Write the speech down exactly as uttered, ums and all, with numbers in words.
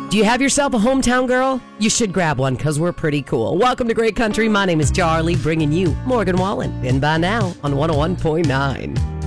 Do you have yourself a hometown girl? You should grab one because we're pretty cool. Welcome to Great Country. My name is Charlie, bringing you Morgan Wallen. And by now on one oh one point nine.